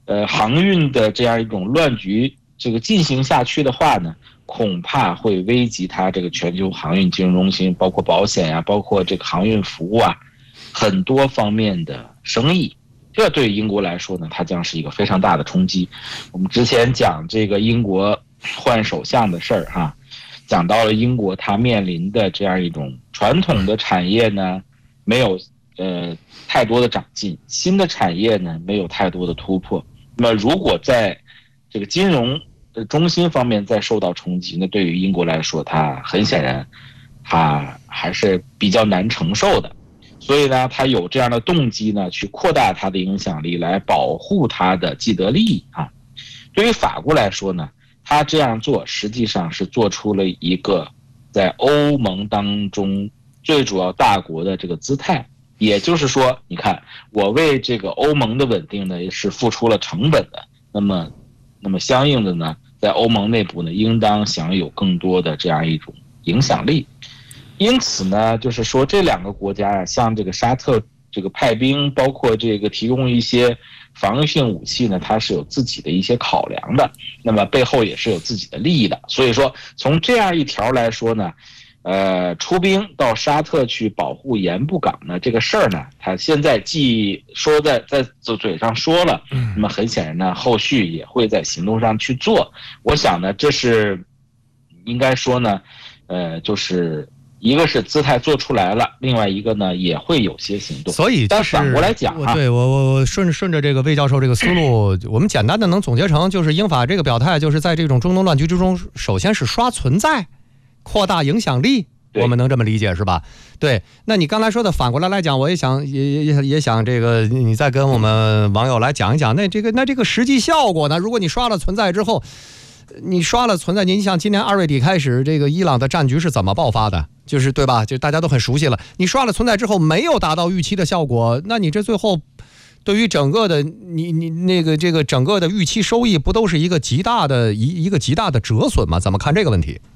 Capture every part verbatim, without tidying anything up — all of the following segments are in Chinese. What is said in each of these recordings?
呃航运的这样一种乱局这个进行下去的话呢，恐怕会危及它这个全球航运金融中心，包括保险呀、啊，包括这个航运服务啊，很多方面的生意。这对英国来说呢，它将是一个非常大的冲击。我们之前讲这个英国换首相的事儿哈，讲到了英国它面临的这样一种传统的产业呢，没有呃太多的长进，新的产业呢没有太多的突破。那么如果在这个金融的中心方面再受到冲击，那对于英国来说，它很显然它还是比较难承受的。所以呢，他有这样的动机呢，去扩大他的影响力，来保护他的既得利益啊。对于法国来说呢，他这样做实际上是做出了一个在欧盟当中最主要大国的这个姿态。也就是说，你看，我为这个欧盟的稳定呢，也是付出了成本的。那么，那么相应的呢，在欧盟内部呢，应当享有更多的这样一种影响力。因此呢，就是说这两个国家啊，像这个沙特这个派兵，包括这个提供一些防御性武器呢，它是有自己的一些考量的，那么背后也是有自己的利益的。所以说，从这样一条来说呢，呃，出兵到沙特去保护盐布港呢，这个事儿呢，它现在既说在在嘴上说了，那么很显然呢，后续也会在行动上去做。我想呢，这是应该说呢，呃，就是。一个是姿态做出来了，另外一个呢也会有些行动。 所以、就是， 但反过来讲啊， 对我我我顺顺着这个魏教授这个思路，我们简单的能总结成，就是英法这个表态，就是在这种中东乱局之中，首先是刷存在，扩大影响力，我们能这么理解是吧？对。那你刚才说的反过来来讲，我也想也也也想这个，你再跟我们网友来讲一讲，那这个那这个实际效果呢？如果你刷了存在之后。你刷了存在，你像今年二月底开始，这个伊朗的战局是怎么爆发的？就是对吧？就大家都很熟悉了。你刷了存在之后没有达到预期的效果，那你这最后对于整个的你你那个这个整个的预期收益，不都是一个极大的一一个极大的折损吗？怎么看这个问题？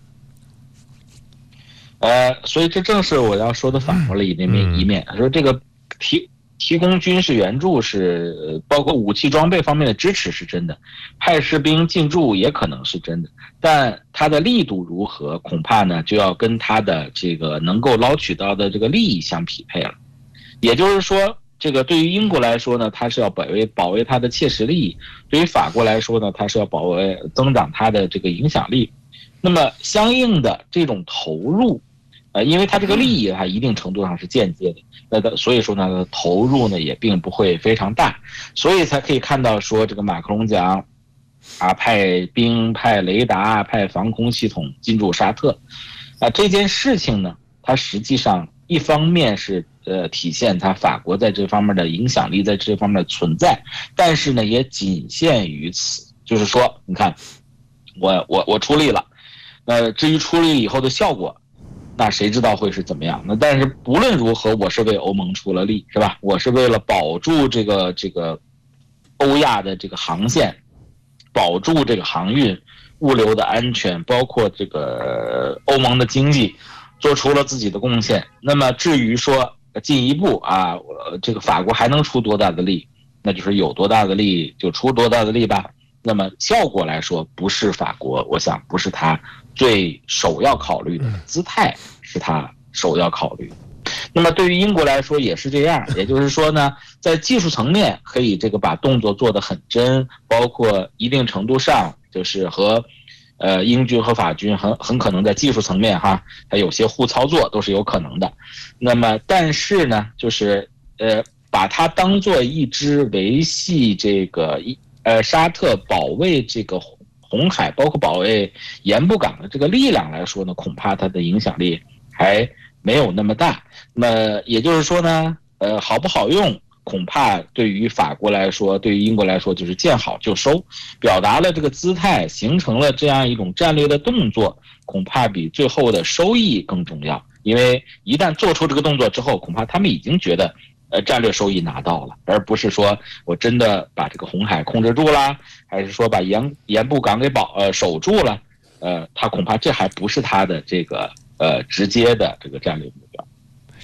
呃，所以这正是我要说的反过来一面一面，说这个提。提供军事援助是包括武器装备方面的支持是真的，派士兵进驻也可能是真的，但它的力度如何，恐怕呢就要跟它的这个能够捞取到的这个利益相匹配了。也就是说，这个对于英国来说呢，它是要保卫保卫它的切实利益；对于法国来说呢，它是要保卫增长它的这个影响力。那么相应的这种投入。呃，因为它这个利益它一定程度上是间接的，那的所以说呢，投入呢也并不会非常大，所以才可以看到说这个马克龙讲，啊，派兵、派雷达、派防空系统进驻沙特，啊，这件事情呢，它实际上一方面是呃体现它法国在这方面的影响力，在这方面的存在，但是呢也仅限于此，就是说，你看，我我我出力了，呃，至于出力以后的效果。那谁知道会是怎么样？那但是不论如何，我是为欧盟出了力，是吧？我是为了保住这个这个欧亚的这个航线，保住这个航运物流的安全，包括这个欧盟的经济，做出了自己的贡献。那么至于说进一步啊，这个法国还能出多大的力，那就是有多大的力就出多大的力吧。那么效果来说，不是法国，我想不是他最首要考虑的，姿态是他首要考虑的。那么对于英国来说也是这样，也就是说呢，在技术层面可以这个把动作做得很真，包括一定程度上就是和呃英军和法军很很可能在技术层面哈，它有些互操作都是有可能的。那么但是呢，就是呃把它当做一支维系这个一。呃，沙特保卫这个红海，包括保卫盐布港的这个力量来说呢，恐怕它的影响力还没有那么大。那么也就是说呢，呃，好不好用，恐怕对于法国来说，对于英国来说，就是见好就收，表达了这个姿态，形成了这样一种战略的动作，恐怕比最后的收益更重要。因为一旦做出这个动作之后，恐怕他们已经觉得。呃，战略收益拿到了，而不是说我真的把这个红海控制住了，还是说把盐盐布港给保呃守住了，呃，他恐怕这还不是他的这个呃直接的这个战略目标。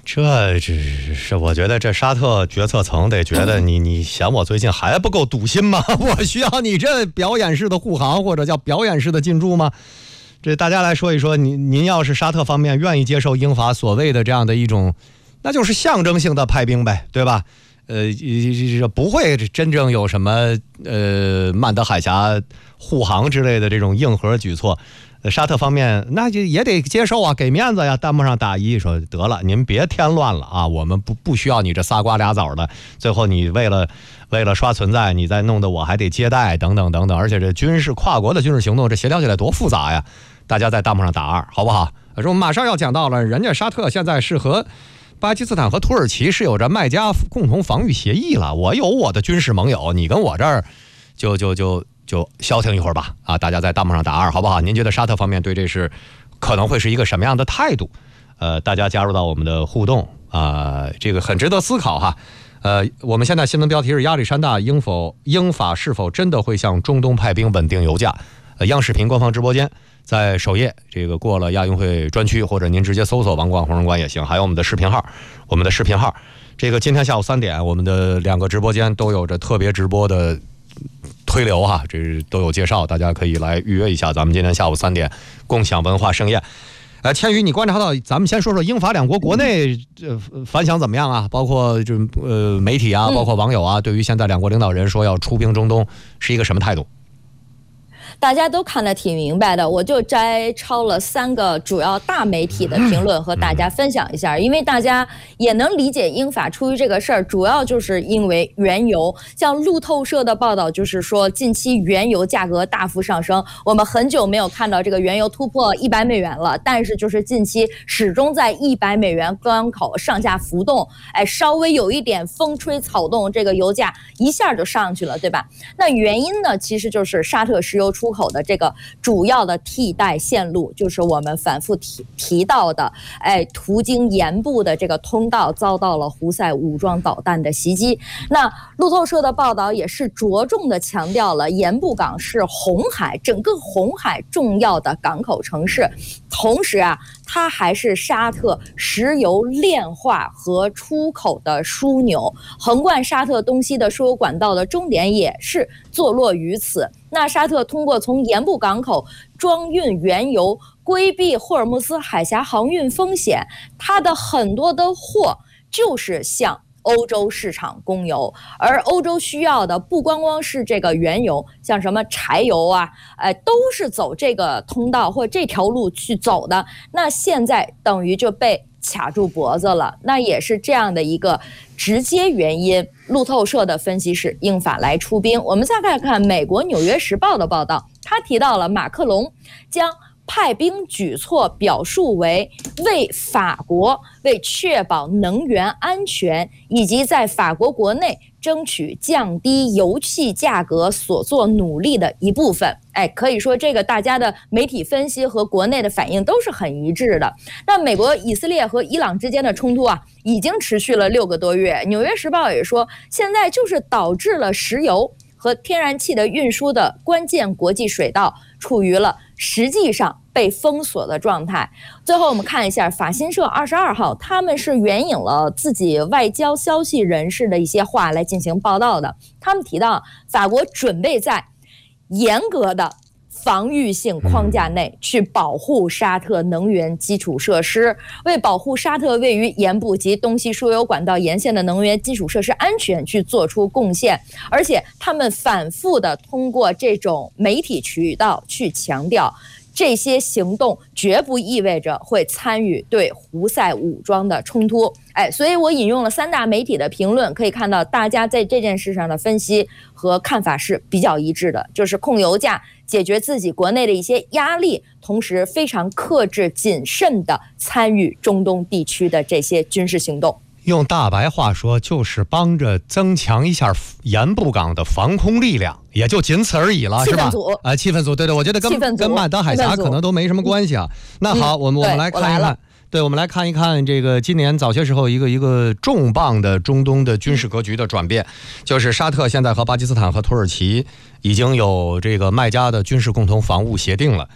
这这是我觉得这沙特决策层得觉得你你嫌我最近还不够笃信吗？我需要你这表演式的护航或者叫表演式的进驻吗？这大家来说一说，您您要是沙特方面愿意接受英法所谓的这样的一种，那就是象征性的派兵呗，对吧？呃，不会真正有什么呃曼德海峡护航之类的这种硬核举措。沙特方面那就也得接受啊，给面子呀。弹幕上打一说得了，您别添乱了啊，我们不不需要你这仨瓜俩枣的。最后你为了为了刷存在，你再弄得我还得接待等等等等，而且这军事跨国的军事行动，这协调起来多复杂呀！大家在弹幕上打二，好不好？说我们马上要讲到了，人家沙特现在是和巴基斯坦和土耳其是有着麦加共同防御协议了。我有我的军事盟友，你跟我这儿就就就。就消停一会儿吧，啊，大家在弹幕上打二，好不好？您觉得沙特方面对这是可能会是一个什么样的态度？呃，大家加入到我们的互动啊、呃，这个很值得思考哈。呃，我们现在新闻标题是亚历山大英否英法是否真的会向中东派兵稳定油价？呃，央视频官方直播间在首页，这个过了亚运会专区，或者您直接搜索王冠红人馆也行，还有我们的视频号，我们的视频号，这个今天下午三点，我们的两个直播间都有着特别直播的推流哈，这都有介绍，大家可以来预约一下。咱们今天下午三点共享文化盛宴。呃，千羽，你观察到，咱们先说说英法两国国内呃反响怎么样啊？包括就呃媒体啊，包括网友啊，对于现在两国领导人说要出兵中东，是一个什么态度？ 大家都看得挺明白的，我就摘抄了三个主要大媒体的评论和大家分享一下，因为大家也能理解英法出于这个事儿，主要就是因为原油。像路透社的报道就是说，近期原油价格大幅上升，我们很久没有看到这个原油突破一百美元了，但是就是近期始终在一百美元关口上下浮动，哎，稍微有一点风吹草动，这个油价一下就上去了，对吧？那原因呢，其实就是沙特石油出口的这个主要的替代线路，就是我们反复提提到的，哎，途经盐部的这个通道遭到了胡塞武装导弹的袭击。那路透社的报道也是着重的强调了盐部港是红海整个红海重要的港口城市，同时啊，它还是沙特石油炼化和出口的枢纽，横贯沙特东西的输油管道的终点也是坐落于此。那沙特通过从盐部港口装运原油，规避霍尔木兹海峡航运风险，它的很多的货就是向欧洲市场供油，而欧洲需要的不光光是这个原油，像什么柴油啊，哎，都是走这个通道或这条路去走的。那现在等于就被卡住脖子了，那也是这样的一个直接原因。路透社的分析是英法来出兵。我们再看看美国《纽约时报》的报道，他提到了马克龙将派兵举措表述为为法国为确保能源安全以及在法国国内争取降低油气价格所做努力的一部分。哎，可以说这个大家的媒体分析和国内的反应都是很一致的。那美国、以色列和伊朗之间的冲突啊，已经持续了六个多月。纽约时报也说，现在就是导致了石油和天然气的运输的关键国际水道处于了实际上被封锁的状态。最后我们看一下法新社二十二号，他们是援引了自己外交消息人士的一些话来进行报道的。他们提到，法国准备在严格的防御性框架内去保护沙特能源基础设施，为保护沙特位于盐部及东西输油管道沿线的能源基础设施安全去做出贡献。而且他们反复的通过这种媒体渠道去强调，这些行动绝不意味着会参与对胡塞武装的冲突。哎，所以我引用了三大媒体的评论，可以看到大家在这件事上的分析和看法是比较一致的，就是控油价，解决自己国内的一些压力，同时非常克制谨慎的参与中东地区的这些军事行动。 用大白话说，就是帮着增强一下盐部港的防空力量，也就仅此而已了，是吧？啊，气氛组，对对，我觉得跟跟曼德海峡可能都没什么关系啊。那好，我们我们来看一看，对，我们来看一看这个今年早些时候一个一个重磅的中东的军事格局的转变，就是沙特现在和巴基斯坦和土耳其已经有这个麦加的军事共同防务协定了。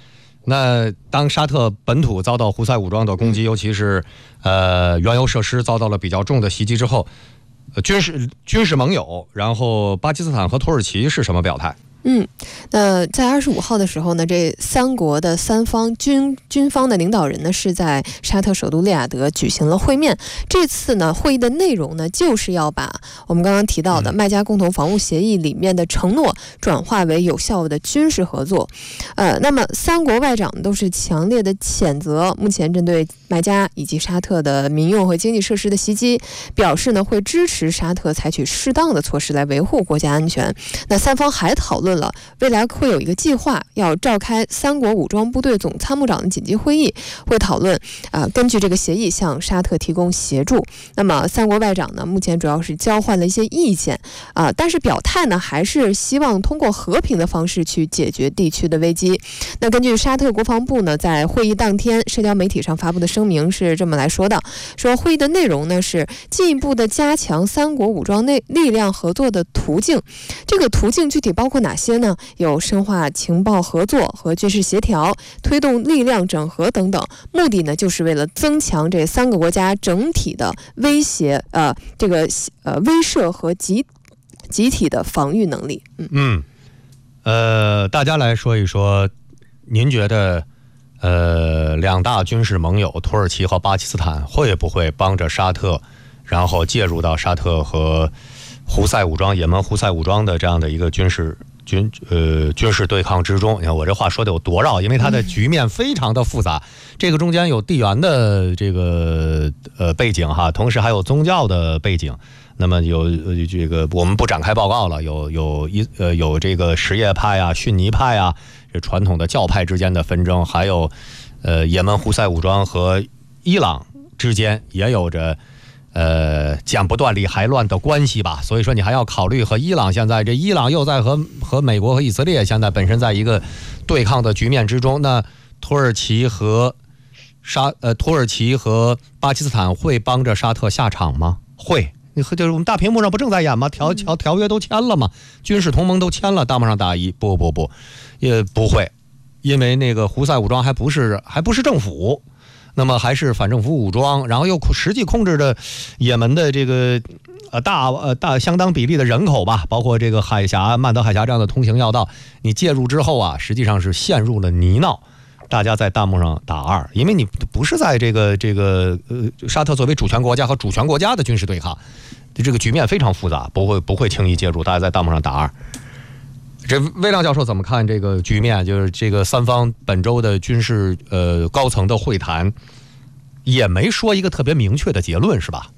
那当沙特本土遭到胡塞武装的攻击，尤其是呃原油设施遭到了比较重的袭击之后，呃、军事军事盟友，然后巴基斯坦和土耳其是什么表态？ 嗯，那在二十五号的时候呢，这三国的三方军军方的领导人呢是在沙特首都利雅得举行了会面。这次呢会议的内容呢就是要把我们刚刚提到的麦加共同防务协议里面的承诺转化为有效的军事合作。呃，那么三国外长都是强烈的谴责目前针对麦加以及沙特的民用和经济设施的袭击，表示呢会支持沙特采取适当的措施来维护国家安全。那三方还讨论了未来会有一个计划，要召开三国武装部队总参谋长的紧急会议，会讨论啊、呃，根据这个协议向沙特提供协助。那么三国外长呢，目前主要是交换了一些意见啊、呃，但是表态呢，还是希望通过和平的方式去解决地区的危机。那根据沙特国防部呢，在会议当天社交媒体上发布的声明是这么来说的：说会议的内容呢是进一步的加强三国武装内力量合作的途径。这个途径具体包括哪些呢？有深化情报合作和军事协调，推动力量整合等等。目的呢，就是为了增强这三个国家整体的威胁，呃，这个呃威慑和集集体的防御能力。嗯嗯，呃，大家来说一说，您觉得，呃，两大军事盟友土耳其和巴基斯坦会不会帮着沙特，然后介入到沙特和胡塞武装、也门胡塞武装的这样的一个军事？军呃军事对抗之中，你看我这话说的有多绕，因为它的局面非常的复杂，这个中间有地缘的这个呃背景哈，同时还有宗教的背景。那么有呃这个我们不展开报告了，有有一呃有这个什叶派啊、逊尼派啊，这传统的教派之间的纷争，还有呃也门胡塞武装和伊朗之间也有着。呃，讲不断理还乱的关系吧，所以说你还要考虑和伊朗现在这伊朗又在和和美国和以色列现在本身在一个对抗的局面之中，那土耳其和沙呃土耳其和巴基斯坦会帮着沙特下场吗？会，你就是我们大屏幕上不正在演吗？条条条约都签了吗？军事同盟都签了，大幕上大一，不不不，也不会，因为那个胡塞武装还不是还不是政府。那么还是反政府武装，然后又实际控制着也门的这个呃大呃大相当比例的人口吧，包括这个海峡曼德海峡这样的通行要道，你介入之后啊，实际上是陷入了泥淖。大家在弹幕上打二，因为你不是在这个这个呃沙特作为主权国家和主权国家的军事对抗，这个局面非常复杂，不会不会轻易介入。大家在弹幕上打二。这魏亮教授怎么看这个局面？就是这个三方本周的军事呃高层的会谈，也没说一个特别明确的结论，是吧？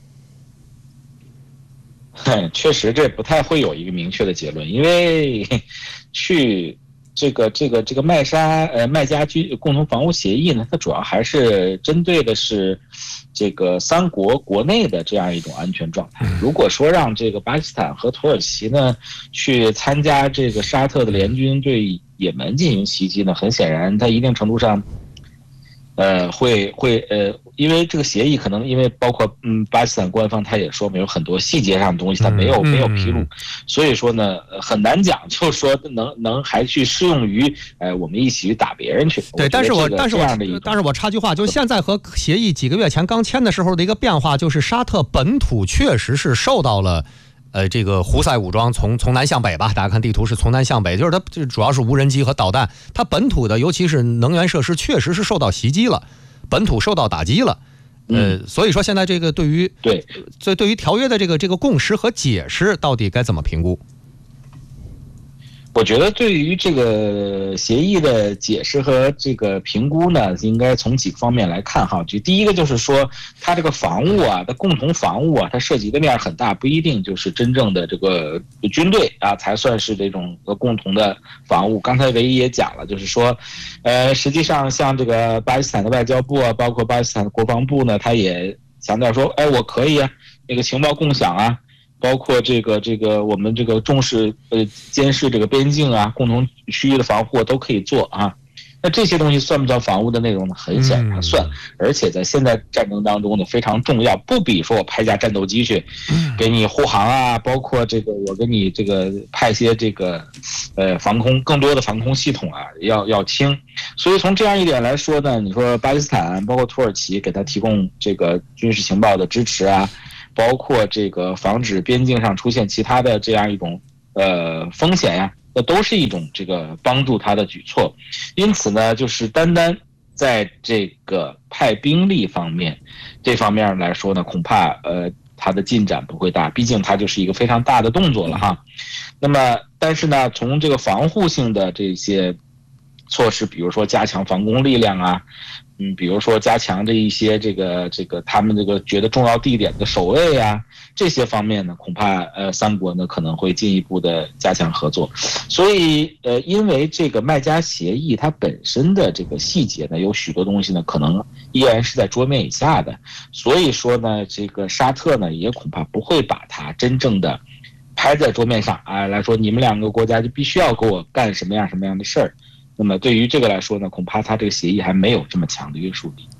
确实，这不太会有一个明确的结论，因为去这个这个这个麦沙呃麦加军共同防务协议呢，它主要还是针对的是这个三国国内的这样一种安全状态。如果说让这个巴基斯坦和土耳其呢去参加这个沙特的联军对也门进行袭击呢，很显然它一定程度上呃会会呃因为这个协议可能因为包括嗯巴基斯坦官方他也说没有很多细节上的东西他没有、嗯、没有披露，所以说呢很难讲，就说能能还去适用于呃我们一起去打别人去。 对，但是我但是我但是我插句话，就现在和协议几个月前刚签的时候的一个变化，就是沙特本土确实是受到了。呃，这个胡塞武装从从南向北吧，大家看地图是从南向北，就是它主要是无人机和导弹，它本土的尤其是能源设施确实是受到袭击了，本土受到打击了。呃，所以说现在这个对于对， 所以对于条约的这个这个共识和解释，到底该怎么评估？ 我觉得对于这个协议的解释和这个评估呢，应该从几个方面来看哈。就第一个就是说，它这个防务啊，它共同防务啊，它涉及的面很大，不一定就是真正的这个军队啊才算是这种共同的防务。刚才唯一也讲了，就是说，呃，实际上像这个巴基斯坦的外交部啊，包括巴基斯坦的国防部呢，他也强调说，哎，我可以啊，那个情报共享啊。包括这个这个我们这个重视呃监视这个边境啊，共同区域的防护都可以做啊， 那这些东西算不算防务的内容呢？很显然算，而且在现在战争当中呢非常重要，不比说我派架战斗机去给你护航啊，包括这个我给你这个派些这个呃防空更多的防空系统啊要要轻。所以从这样一点来说呢，你说巴基斯坦包括土耳其给他提供这个军事情报的支持啊，包括这个防止边境上出现其他的这样一种呃风险呀、啊，那都是一种这个帮助他的举措。因此呢，就是单单在这个派兵力方面这方面来说呢，恐怕呃它的进展不会大，毕竟它就是一个非常大的动作了哈。那么但是呢，从这个防护性的这些措施，比如说加强防空力量啊，嗯，比如说加强这一些这个这个他们这个觉得重要地点的守卫啊，这些方面呢，恐怕呃三国呢可能会进一步的加强合作。所以呃，因为这个麦加协议它本身的这个细节呢，有许多东西呢可能依然是在桌面以下的，所以说呢，这个沙特呢也恐怕不会把它真正的拍在桌面上啊来说，你们两个国家就必须要给我干什么样什么样的事儿。那么对于这个来说呢，恐怕它这个协议还没有这么强的约束力。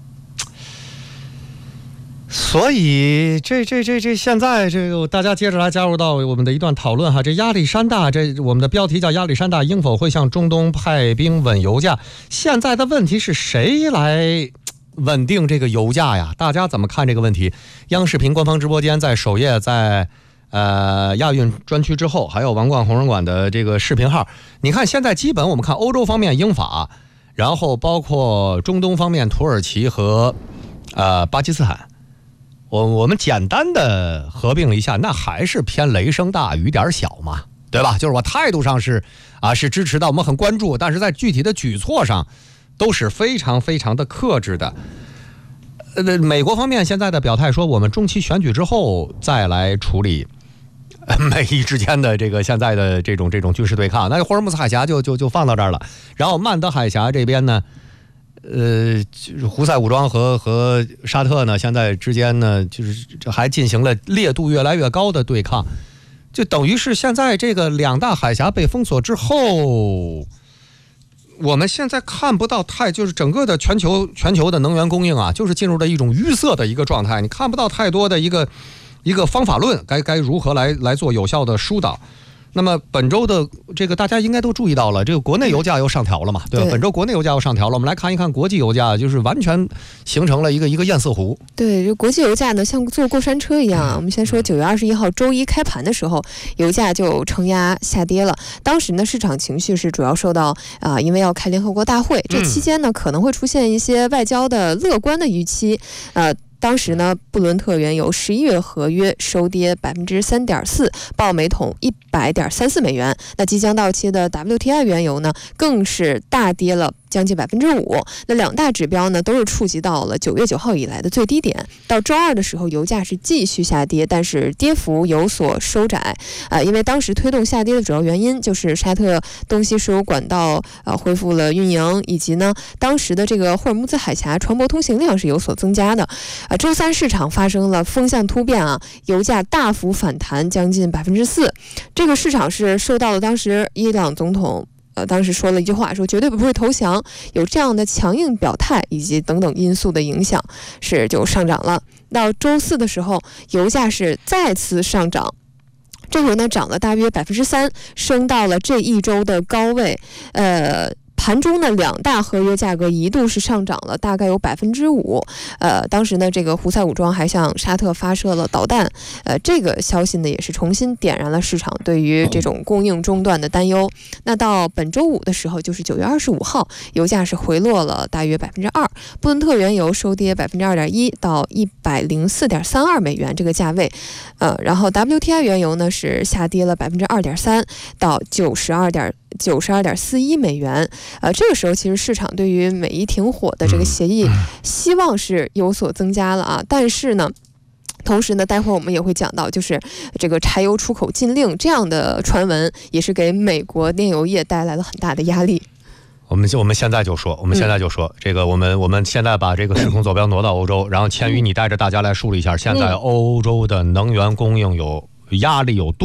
所以这这这这现在这个大家接着来加入到我们的一段讨论哈。这亚历山大，这我们的标题叫亚历山大应否会向中东派兵稳油价？现在的问题是谁来稳定这个油价呀？大家怎么看这个问题？央视频官方直播间在首页，在呃亚运专区之后，还有王冠红人馆的这个视频号，你看现在基本我们看欧洲方面英法，然后包括中东方面土耳其和呃巴基斯坦，我我们简单的合并了一下，那还是偏雷声大雨点小嘛，对吧？就是我态度上是啊是支持的，我们很关注，但是在具体的举措上都是非常非常的克制的。呃，美国方面现在的表态说，我们中期选举之后再来处理美伊之间的这个现在的这种这种军事对抗，那霍尔木兹海峡就就就放到这儿了。然后曼德海峡这边呢，呃，胡塞武装和和沙特呢，现在之间呢，就是这还进行了烈度越来越高的对抗，就等于是现在这个两大海峡被封锁之后，我们现在看不到太就是整个的全球全球的能源供应啊，就是进入了一种淤塞的一个状态，你看不到太多的一个。一个方法论该该如何来来做有效的疏导。那么本周的这个大家应该都注意到了，这个国内油价又上调了嘛，对吧？对，本周国内油价又上调了，我们来看一看国际油价，就是完全形成了一个一个堰塞湖。 对，这国际油价呢像坐过山车一样啊。我们先说九月二十一号周一开盘的时候，油价就承压下跌了。当时呢市场情绪是主要受到啊、呃，因为要开联合国大会，这期间呢可能会出现一些外交的乐观的预期，呃。当时呢，布伦特原油十一月合约收跌百分之三点四，报每桶一百点三四美元。那即将到期的 W T I 原油呢，更是大跌了将近百分之五。那两大指标呢，都是触及到了九月九号以来的最低点。到周二的时候，油价是继续下跌，但是跌幅有所收窄。啊、呃，因为当时推动下跌的主要原因就是沙特东西石油管道呃恢复了运营，以及呢，当时的这个霍尔木兹海峡船舶通行量是有所增加的。啊、呃，周三市场发生了风向突变啊，油价大幅反弹将近百分之四。这个市场是受到了当时伊朗总统。呃，当时说了一句话，说绝对不会投降，有这样的强硬表态以及等等因素的影响，是就上涨了。到周四的时候，油价是再次上涨，这回呢涨了大约百分之三，升到了这一周的高位。呃。盘中呢，两大合约价格一度是上涨了，大概有百分之五。呃，当时呢，这个胡塞武装还向沙特发射了导弹。呃，这个消息呢，也是重新点燃了市场对于这种供应中断的担忧。那到本周五的时候，就是九月二十五号，油价是回落了大约百分之二。布伦特原油收跌百分之二点一到一百零四点三二美元这个价位。呃，然后 W T I 原油呢是下跌了百分之二点三到九十二点。九十二点四一美元，呃，这个时候其实市场对于美伊停火的这个协议希望是有所增加了啊，但是呢，同时呢，待会儿我们也会讲到，就是这个柴油出口禁令这样的传闻，也是给美国炼油业带来了很大的压力。 我们我们现在就说，我们现在就说、嗯、这个，我们我们现在把这个时空坐标挪到欧洲，然后千羽你带着大家来梳理一下，现在欧洲的能源供应有压力有多大？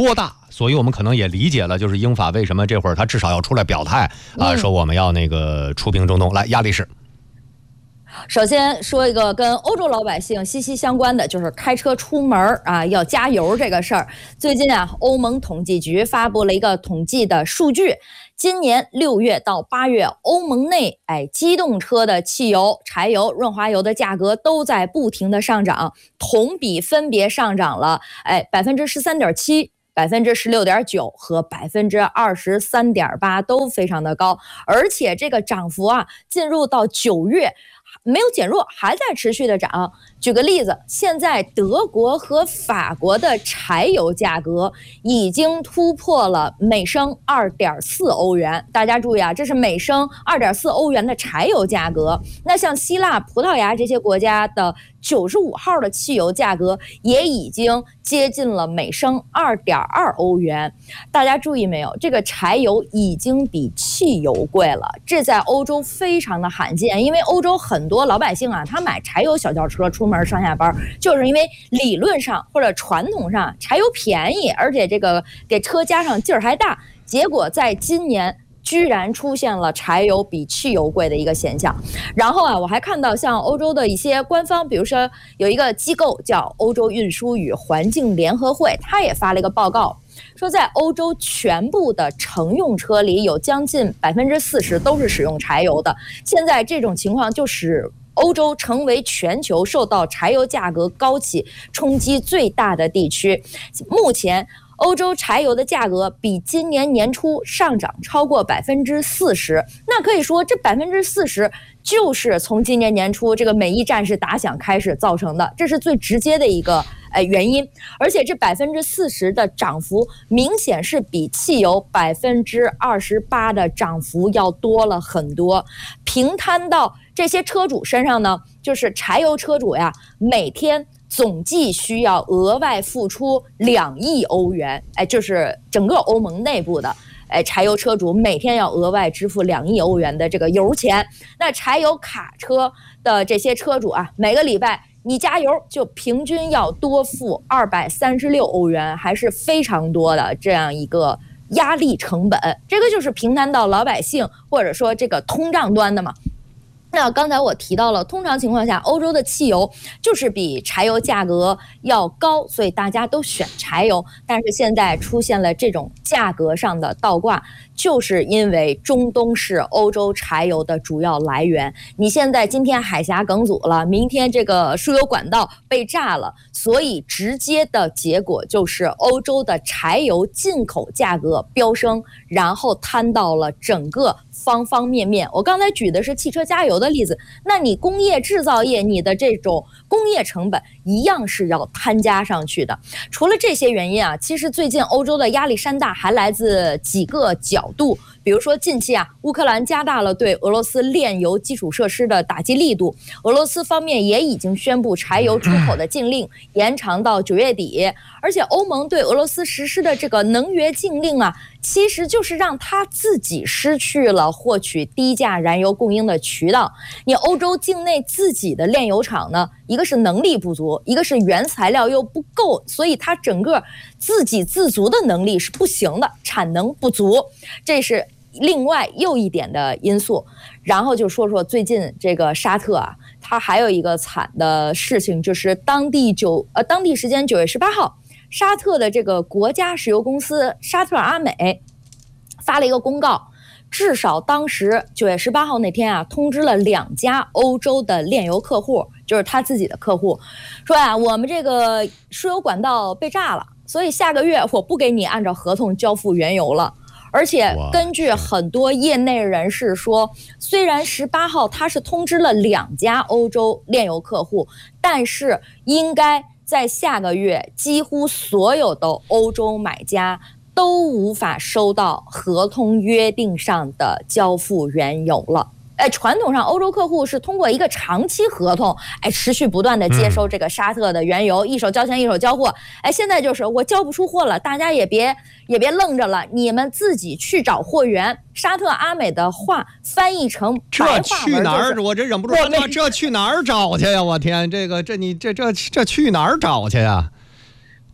所以我们可能也理解了，就是英法为什么这会儿他至少要出来表态啊、嗯，说我们要那个出兵中东。来，亚历士。 首先说一个跟欧洲老百姓息息相关的，就是开车出门啊要加油这个事儿。最近啊，欧盟统计局发布了一个统计的数据，今年六月到八月，欧盟内哎机动车的汽油、柴油、润滑油的价格都在不停的上涨，同比分别上涨了哎百分之十三点七。百分之十六点九和百分之二十三点八都非常的高，而且这个涨幅啊，进入到九月没有减弱，还在持续的涨。举个例子，现在德国和法国的柴油价格已经突破了每升二点四欧元。大家注意啊，这是每升二点四欧元的柴油价格。那像希腊、葡萄牙这些国家的九十五号的汽油价格也已经接近了每升二点二欧元。大家注意没有？这个柴油已经比汽油贵了，这在欧洲非常的罕见。因为欧洲很多老百姓啊，他买柴油小轿车出门上下班，就是因为理论上或者传统上柴油便宜，而且这个给车加上劲儿还大。结果在今年居然出现了柴油比汽油贵的一个现象。然后啊，我还看到像欧洲的一些官方，比如说有一个机构叫欧洲运输与环境联合会，他也发了一个报告，说在欧洲全部的乘用车里有将近百分之四十都是使用柴油的。现在这种情况就使欧洲成为全球受到柴油价格高企冲击最大的地区。目前欧洲柴油的价格比今年年初上涨超过百分之四十，那可以说这百分之四十就是从今年年初这个美伊战事打响开始造成的，这是最直接的一个呃原因。而且这百分之四十的涨幅明显是比汽油百分之二十八的涨幅要多了很多。平摊到这些车主身上呢，就是柴油车主呀，每天总计需要额外付出两亿欧元，哎，就是整个欧盟内部的，哎，柴油车主每天要额外支付两亿欧元的这个油钱。那柴油卡车的这些车主啊，每个礼拜你加油就平均要多付二百三十六欧元，还是非常多的这样一个压力成本。这个就是平摊到老百姓或者说这个通胀端的嘛。那刚才我提到了，通常情况下，欧洲的汽油就是比柴油价格要高，所以大家都选柴油。但是现在出现了这种价格上的倒挂，就是因为中东是欧洲柴油的主要来源。你现在今天海峡梗阻了，明天这个输油管道被炸了，所以直接的结果就是欧洲的柴油进口价格飙升，然后摊到了整个方方面面。我刚才举的是汽车加油的例子，那你工业制造业，你的这种工业成本一样是要摊加上去的。除了这些原因啊，其实最近欧洲的压力山大还来自几个角度。比如说近期啊，乌克兰加大了对俄罗斯炼油基础设施的打击力度，俄罗斯方面也已经宣布柴油出口的禁令延长到九月底，而且欧盟对俄罗斯实施的这个能源禁令啊，其实就是让他自己失去了获取低价燃油供应的渠道。你欧洲境内自己的炼油厂呢，一个是能力不足，一个是原材料又不够，所以它整个自给自足的能力是不行的，产能不足，这是另外又一点的因素。然后就说说最近这个沙特啊，它还有一个惨的事情，就是当地九呃当地时间九月十八号，沙特的这个国家石油公司沙特阿美发了一个公告，至少当时九月十八号那天啊，通知了两家欧洲的炼油客户，就是他自己的客户，说呀、啊，我们这个输油管道被炸了，所以下个月我不给你按照合同交付原油了。而且根据很多业内人士说，虽然十八号他是通知了两家欧洲炼油客户，但是应该在下个月几乎所有的欧洲买家都无法收到合同约定上的交付原油了。哎，传统上欧洲客户是通过一个长期合同，哎，持续不断的接收这个沙特的原油，嗯、一手交钱一手交货。哎，现在就是我交不出货了，大家也别也别愣着了，你们自己去找货源。沙特阿美的话翻译成白话文、就是， 这去哪儿？我这忍不住说，这去哪儿找去呀？我天，这个这你这这这去哪儿找去呀？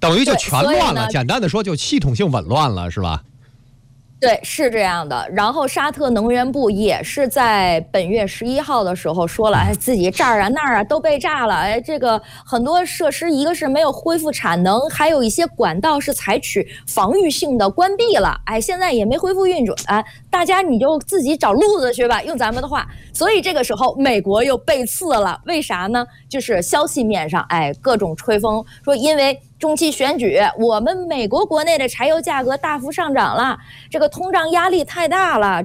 等于就全乱了。简单的说，就系统性紊乱了，是吧？ 对，是这样的。然后沙特能源部也是在本月十一号的时候说了，哎，自己这儿啊那儿啊都被炸了，哎，这个很多设施一个是没有恢复产能，还有一些管道是采取防御性的关闭了，哎，现在也没恢复运转，哎，大家你就自己找路子去吧，用咱们的话。所以这个时候美国又被刺了，为啥呢？就是消息面上，哎，各种吹风说因为中期选举，我们美国国内的柴油价格大幅上涨了，这个通胀压力太大了。